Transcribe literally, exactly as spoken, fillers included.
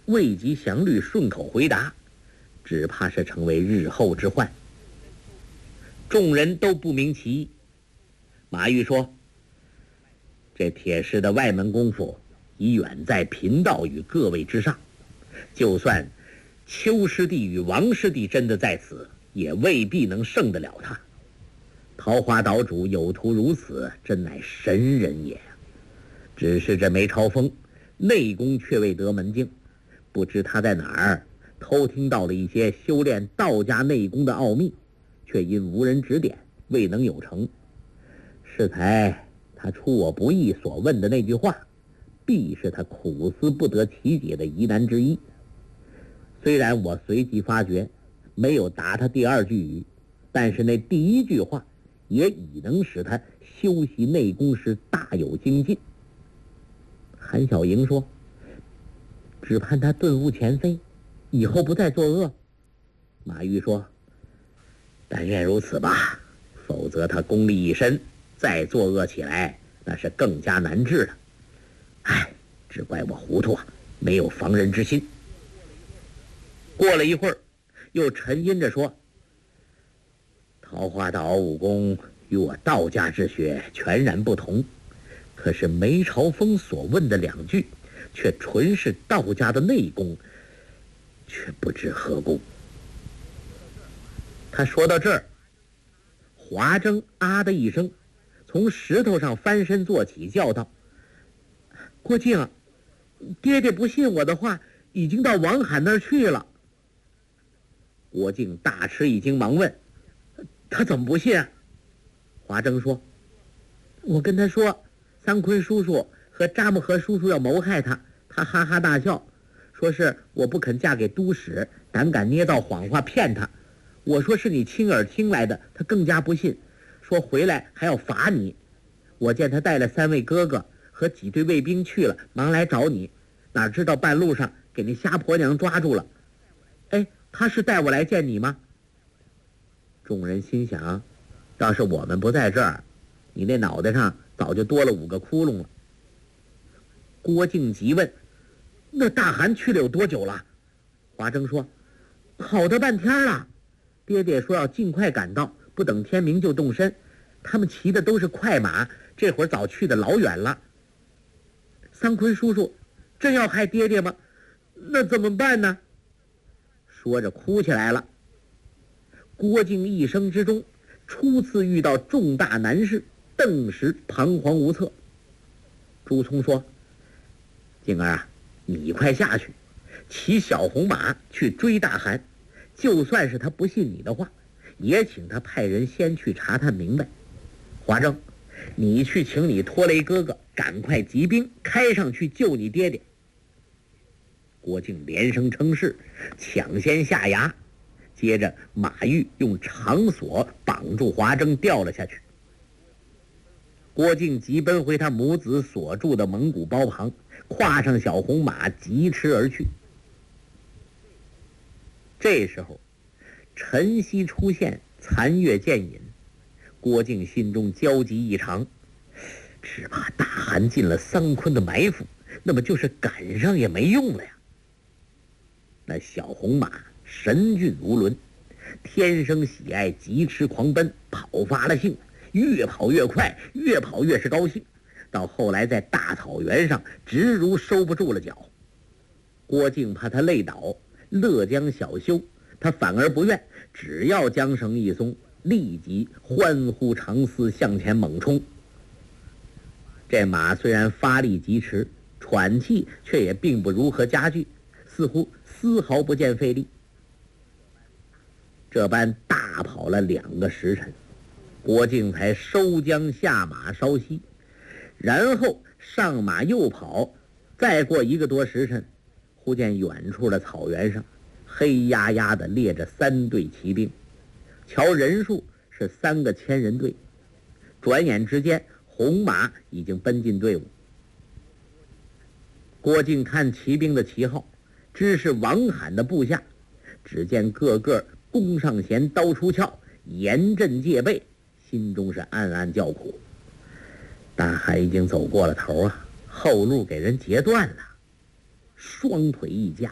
未及详虑顺口回答，只怕是成为日后之患。众人都不明其意。马玉说：“这铁师的外门功夫已远在贫道与各位之上，就算邱师弟与王师弟真的在此，也未必能胜得了他。桃花岛主有图如此，真乃神人也。只是这梅超风内功却未得门径，不知他在哪儿偷听到了一些修炼道家内功的奥秘，却因无人指点，未能有成。适才他出我不意所问的那句话，必是他苦思不得其解的疑难之一。虽然我随即发觉没有答他第二句语，但是那第一句话也已能使他修习内功时大有精进。”韩小莹说：“只盼他顿悟前非，以后不再作恶。”马玉说：“但愿如此吧，否则他功力一深，再作恶起来，那是更加难治了。唉，只怪我糊涂啊，没有防人之心。”过了一会儿，又沉吟着说：“桃花岛武功与我道家之学全然不同，可是梅超风所问的两句，却纯是道家的内功，却不知何故。”他说到这儿，华筝啊的一声，从石头上翻身坐起，叫道：“郭靖，爹爹不信我的话，已经到王罕那儿去了。”郭靖大吃一惊，忙问：“他怎么不信啊？”华筝说：“我跟他说三坤叔叔和扎木合叔叔要谋害他，他哈哈大笑，说是我不肯嫁给都使，胆敢捏造谎话骗他。我说是你亲耳听来的，他更加不信，说回来还要罚你。我见他带了三位哥哥和几队卫兵去了，忙来找你，哪知道半路上给那瞎婆娘抓住了。哎，他是带我来见你吗？”众人心想，要是我们不在这儿，你那脑袋上早就多了五个窟窿了。郭靖急问：“那大汗去了有多久了？”华筝说：“好的半天了，爹爹说要尽快赶到，不等天明就动身。他们骑的都是快马，这会儿早去的老远了。三坤叔叔真要害爹爹吗？那怎么办呢？”说着哭起来了。郭靖一生之中初次遇到重大难事，顿时彷徨无策。朱聪说：“靖儿啊，你快下去，骑小红马去追大汗，就算是他不信你的话，也请他派人先去查探明白。华筝，你去请你拖雷哥哥赶快集兵开上去救你爹爹。”郭靖连声称是，抢先下崖，接着马玉用长锁绑住华筝掉了下去。郭靖急奔回他母子所住的蒙古包旁，跨上小红马疾驰而去。这时候晨曦出现，残月渐隐，郭靖心中焦急异常，只怕大汗进了桑坤的埋伏，那么就是赶上也没用了呀。那小红马神骏无伦，天生喜爱疾驰狂奔，跑发了性，越跑越快，越跑越是高兴，到后来在大草原上直如收不住了脚。郭靖怕他累倒，乐将小休，他反而不愿，只要缰绳一松，立即欢呼长嘶向前猛冲。这马虽然发力疾驰，喘气却也并不如何加剧，似乎丝毫不见费力。这般大跑了两个时辰，郭靖才收缰下马稍息，然后上马又跑。再过一个多时辰，忽见远处的草原上黑压压的列着三队骑兵，瞧人数是三个千人队。转眼之间，红马已经奔进队伍。郭靖看骑兵的旗号，知是王罕的部下，只见个个弓上弦，刀出鞘，严阵戒备，心中是暗暗叫苦。大汗已经走过了头啊，后路给人截断了，双腿一夹，